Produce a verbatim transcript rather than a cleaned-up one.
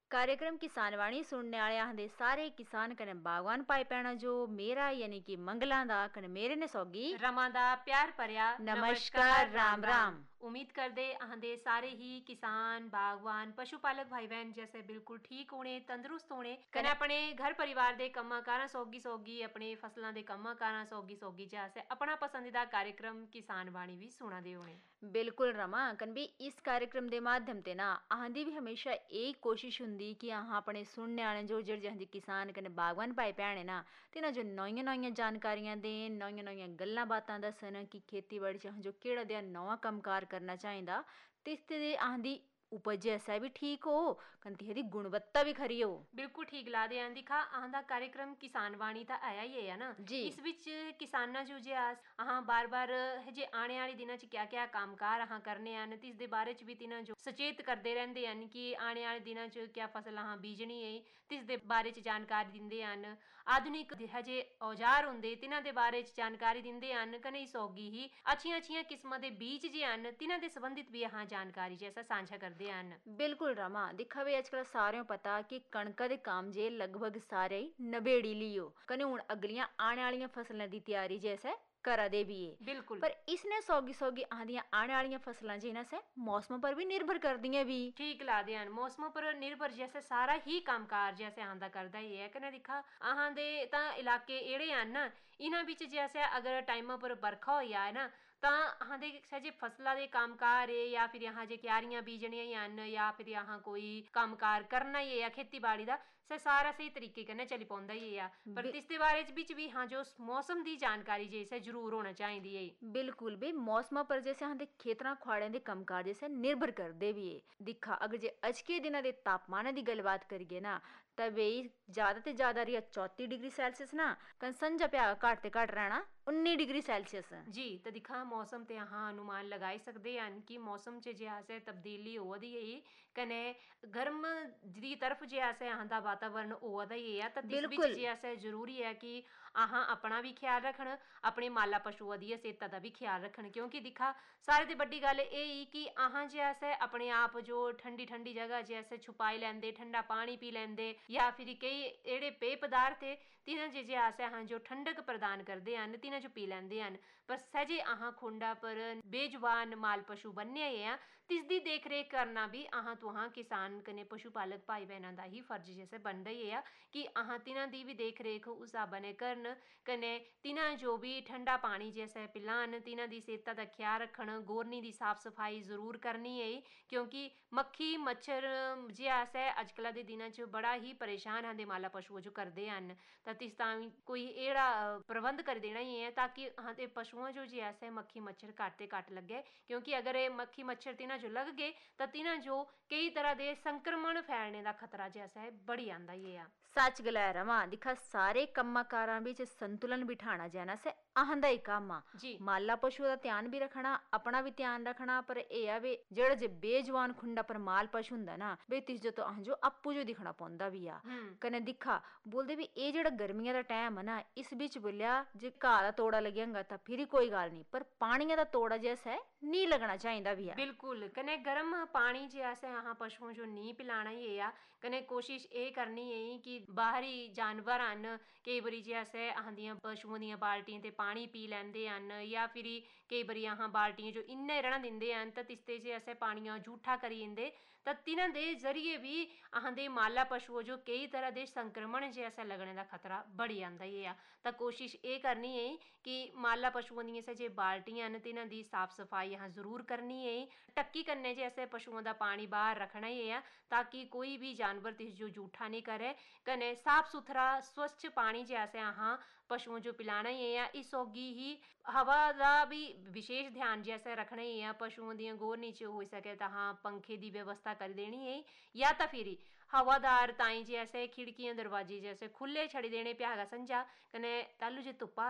कार्यक्रम किसान वाणी सुनने वाले आंदे सारे किसान कने बागवान पाई पैना जो मेरा यानी कि मंगला दा कने मेरे ने सौगी रमा दा प्यार भरिया नमस्कार राम राम। उम्मीद करदे आंदे सारे ही किसान बागवान पशुपालक भाई बहन जैसे बिल्कुल ठीक होने तंदुरुस्त होने कने अपने घर परिवार दे कम्मा कारां सौगी सौगी अपने फसलां दे कम्मा कारां सौगी सौगी जैसे अपना पसंदीदा कार्यक्रम किसान वाणी भी सुना दे होने। बिल्कुल रमा कन भी इस कार्यक्रम के माध्यम ते ना आंदी भी हमेशा यही कोशिश हुंदी कि अहां अपने सुनने आने जो जड़ जहां किसान कने बागवान भाई भैने ना तिन्हां जो नौइयां नौइयां जानकारियां देन नौइयां नौइयां गल्लां बातां दस्सन कि खेतीबाड़ी च जो केड़ा देआ नौवां कम्मकार करना चाहिदा तिस ते आंदी उपज जैसा भी ठीक हो कंती गुणवत्ता भी खरी हो। बिल्कुल ठीक ला दे आं दिखा आंदा कार्यक्रम किसान वाणी ता आया ही है ना जी। इस विच किसाना जो जे आस अहां बार बार जे आने वाली दिनां च क्या क्या कामकार अहां करने आन तिस दे बारे च भी तिना जो सचेत करदे रहंदे हन कि आने वाले दिनां च क्या फसल अहां बीजनी है तिस दे बारे च जानकारी दिंदे हन। आधुनिक जे औजार हुंदे तिना दे बारे च जानकारी दिंदे हन कने सौगी ही अच्छियां अच्छियां किस्मां दे बीज जे हन तिना दे संबंधित भी अहां जानकारी जैसा सांझा करदे हन। बिल्कुल रमा दिखा वे अजकल सारे पता कि कणका दे काम जे लगभग सारे नबेड़ी लियो कने हुण अगलियां आने वालियां फसलां दी तैयारी जैसे करा दे भी है। बिल्कुल पर इसने सौगी सौगी आंदियां आने वालियां फसलां जिन्हां से मौसम पर भी निर्भर कर दियां भी ठीक ला दे हन मौसमों पर निर्भर जैसे सारा ही कामकार जैसे आंदा करदा ही है कने दिखा आहां दे ता इलाके एड़े हन ना इन्हां बिच जैसे अगर टाइम पर बरखा होई जाए ना तां अहां दे जे फसलां दे कामकार है या फिर अहां जे क्यारियां बीजणियां हन या फिर अहां कोई कामकार करना ही है खेतीबाड़ी दा से सारा सही तरीके कन्नै चली पौंदा ही है। पर तिसदे बारे च बिच भी हां जो मौसम दी जानकारी जैसे जरूर होना चाहिदी है। बिल्कुल भी मौसम पर जैसे अहां दे खेतरां खुआड़े दे कमकार जैसे निर्भर करदे भी है। दिखा अगर जे अज के दिनां दे तापमान दी गलबात करिए ना तब यही ज्यादा ते ज्यादा रिया चौती डिग्री सेल्सियस ना कन संजा प्या घट ते घट रहना उन्नी डिग्री सेल्सियस जी तो दिखा मौसम ते अहां अनुमान लगाई सकदे हन कि मौसम च जे आसे तब्दीली होआ दी है कने गर्म दी तरफ जे आसे अहां दा वातावरण होआ दा है त तिस विच जे आसे जरूरी है कि अहां अपना भी ख्याल रखन अपने माला पशुओं दी सेहत दा भी ख्याल रखन क्योंकि दिखा सारे ते बड्डी गल ए ही कि अहां जे आसे अपने आप जो ठंडी ठंडी जगह जे आसे छुपाई लैंदे ठंडा पानी पी लैंदे या फिर कई एड़े पेय पदार्थ है तिन्हां जे जे आसे अहां जो ठंडक प्रदान करदे हन तिन्हां जो पी लैंदे हन पर सजे अहां खुंडा पर बेजुबान माल पशु बनने हैं तिसदी देख रेख करना भी अहां तुहां किसान कने पशुपालक भाई बहना दा ही फर्ज जैसे बन रही है कि अहां तिन्हां दी भी देख रेख उस हिसाबा ने करन कने तिन्हां जो भी ठंडा पानी जैसे पिलान तिन्हां दी सेहत दा ख्याल रखन गोरनी दी साफ सफाई जरूर करनी है क्योंकि मक्खी मच्छर जे आसे अजकल दे दिनां च बड़ा ही परेशान आंदे माला पशु जो करदे हन तां तिस ताईं कोई एड़ा प्रबंध कर देना ही है ताकि अहां दे पशुओं जो जे ऐसे मक्खी मच्छर घट ते घट लगे क्योंकि अगर ये मक्खी मच्छर तिन्हां जो लग गए तो तिन्हां जो कई तरह दे संक्रमण फैलने का खतरा जैसा है बढ़ी आंदा ही है। सच गलाया रमा दिखा सारे कम्मा कारां बिच संतुलन बिठाना जाना से अहां दा ही काम आ जी माला पशु दा ध्यान भी रखना अपना भी ध्यान रखना पर एह् आ वे जेड़ा जे बेजवान खुंडा पर माल पशु हुंदा ना बे तिस जो तो अहां जो अप्पू जो दिखना पौंदा भी आ कने दिखा बोलदे भी एह् जेड़ा गर्मियां दा टाइम है ना इस बिच बोलिया जे घाह दा तोड़ा लगेगा तां फिर कोई गल नहीं पर पानी दा तोड़ा जैसा है नहीं लगना चाहिदा भी है। बिल्कुल कने गर्म पानी जे ऐसे अहां पशुओं जो नहीं पिलाना ही है कने कोशिश ए करनी है कि बाहरी जानवर हन कई बारी जे ऐसे अहां दियां पशुओं दियां बाल्टियां ते पानी पी लैंदे हन या फिर कई बारी अहां बाल्टियां जो इन्ने रहना दिंदे हन तां तिसते जे ऐसे पानियां जूठा करी दिंदे तां तिन्हां दे जरिए भी अहां दे माला पशुओं जो कई तरह दे संक्रमण जे ऐसे लगने का खतरा बढ़ी आंदा ही है। तां कोशिश ए करनी है कि माला पशुओं दियां से जे बाल्टियां न तिन्हां दी साफ सफाई यहाँ जरूर करनी है टक्की करने जैसे पशुओं का पानी बाहर रखना ही है ताकि कोई भी जानवर तिस जो जूठा नहीं करे कने साफ सुथरा स्वच्छ पानी जैसे अहां पशुओं जो पिलाना ही है। इस होगी ही हवा का भी विशेष ध्यान जैसे रखना ही है पशुओं दियां गोर नीचे हो सके तो हाँ पंखे की व्यवस्था कर देनी है या तो फिर हवादार ताई जैसे खिड़कियां दरवाजे जैसे खुले छड़ी देने प्यागा संजा कने तालू जे धुप्पा